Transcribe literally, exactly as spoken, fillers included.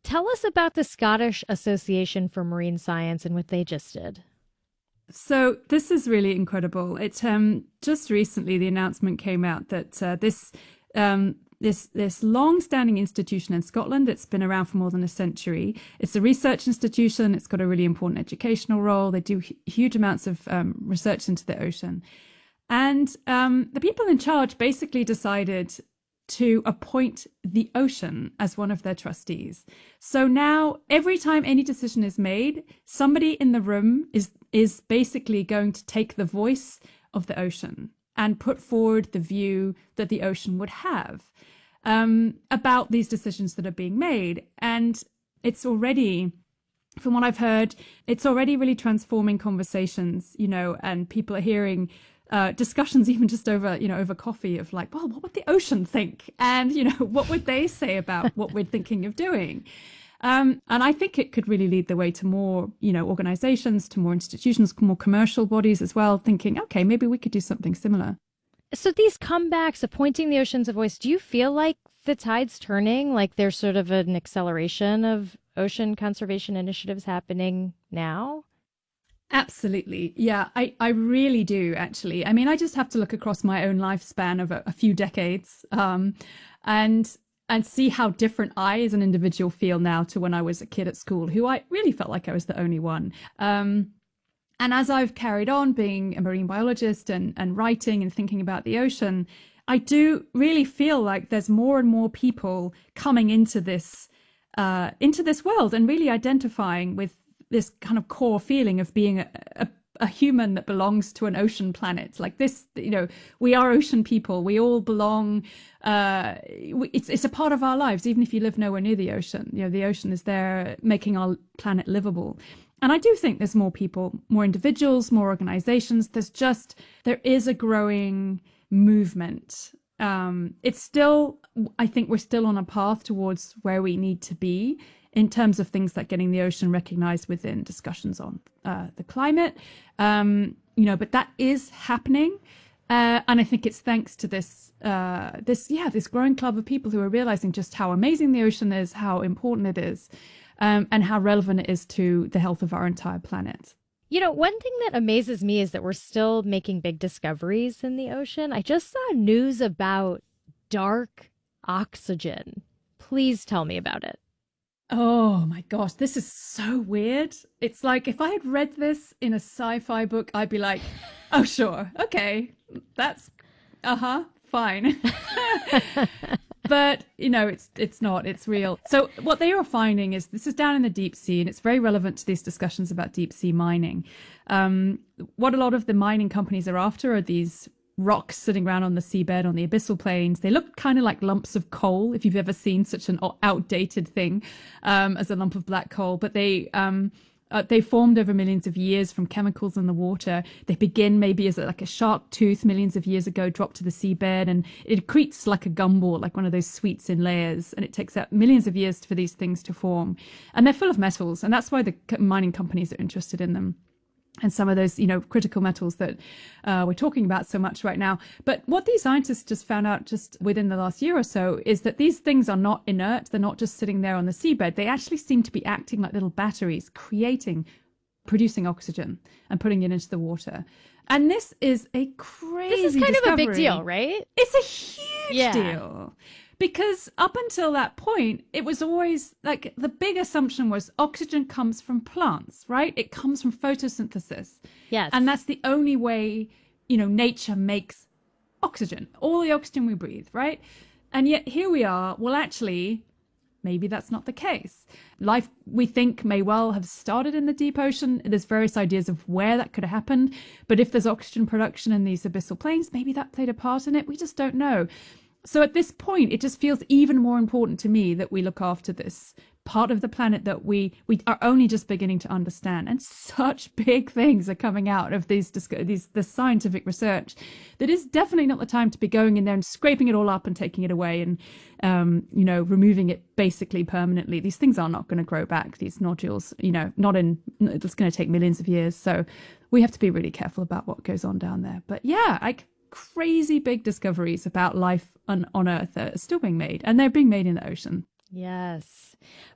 Tell us about the Scottish Association for Marine Science and what they just did. So this is really incredible. It's um, just recently the announcement came out that uh, this um, this this long-standing institution in Scotland, it's been around for more than a century. It's a research institution. It's got a really important educational role. They do huge amounts of um, research into the ocean. And um, the people in charge basically decided to appoint the ocean as one of their trustees. So now every time any decision is made, somebody in the room is is basically going to take the voice of the ocean and put forward the view that the ocean would have um, about these decisions that are being made. And it's already, from what I've heard, it's already really transforming conversations, you know, and people are hearing Uh, discussions even just over, you know, over coffee of like, well, what would the ocean think? And, you know, what would they say about what we're thinking of doing? Um, and I think it could really lead the way to more, you know, organizations, to more institutions, more commercial bodies as well, thinking, okay, maybe we could do something similar. So these comebacks, appointing the oceans a voice, do you feel like the tide's turning? Like there's sort of an acceleration of ocean conservation initiatives happening now? Absolutely. Yeah, I, I really do, actually. I mean, I just have to look across my own lifespan of a, a few decades um, and and see how different I as an individual feel now to when I was a kid at school, who I really felt like I was the only one. Um, and as I've carried on being a marine biologist and, and writing and thinking about the ocean, I do really feel like there's more and more people coming into this uh, into this world and really identifying with this kind of core feeling of being a, a, a human that belongs to an ocean planet. Like this, you know, we are ocean people. We all belong. Uh, it's it's a part of our lives, even if you live nowhere near the ocean. You know, the ocean is there making our planet livable. And I do think there's more people, more individuals, more organizations. There's just, there is a growing movement. Um, it's still, I think we're still on a path towards where we need to be in terms of things like getting the ocean recognized within discussions on uh, the climate, um, you know, but that is happening. Uh, and I think it's thanks to this, uh, this, yeah, this growing club of people who are realizing just how amazing the ocean is, how important it is, um, and how relevant it is to the health of our entire planet. You know, one thing that amazes me is that we're still making big discoveries in the ocean. I just saw news about dark oxygen. Please tell me about it. Oh my gosh, this is so weird. It's like if I had read this in a sci-fi book, I'd be like, oh, sure. Okay, that's, uh-huh, fine. But, you know, it's it's not, it's real. So what they are finding is this is down in the deep sea, and it's very relevant to these discussions about deep sea mining. Um, what a lot of the mining companies are after are these rocks sitting around on the seabed, on the abyssal plains. They look kind of like lumps of coal, if you've ever seen such an outdated thing um, as a lump of black coal. But they um, uh, they formed over millions of years from chemicals in the water. They begin maybe as like a shark tooth millions of years ago, drop to the seabed, and it accretes like a gumball, like one of those sweets in layers. And it takes out millions of years for these things to form. And they're full of metals. And that's why the mining companies are interested in them. And some of those, you know, critical metals that uh, we're talking about so much right now. But what these scientists just found out just within the last year or so is that these things are not inert. They're not just sitting there on the seabed. They actually seem to be acting like little batteries, creating, producing oxygen and putting it into the water. And this is a crazy This is kind discovery. of a big deal, right? It's a huge yeah. deal. Because up until that point, it was always like the big assumption was oxygen comes from plants, right? It comes from photosynthesis. Yes. And that's the only way, you know, nature makes oxygen, all the oxygen we breathe, right? And yet here we are. Well, actually, maybe that's not the case. Life, we think, may well have started in the deep ocean. There's various ideas of where that could have happened. But if there's oxygen production in these abyssal plains, maybe that played a part in it. We just don't know. So at this point, it just feels even more important to me that we look after this part of the planet that we, we are only just beginning to understand. And such big things are coming out of these, these the scientific research that is definitely not the time to be going in there and scraping it all up and taking it away and, um, you know, removing it basically permanently. These things are not going to grow back, these nodules, you know, not in, it's going to take millions of years. So we have to be really careful about what goes on down there. But yeah, I crazy big discoveries about life on, on Earth are still being made, and they're being made in the ocean. Yes.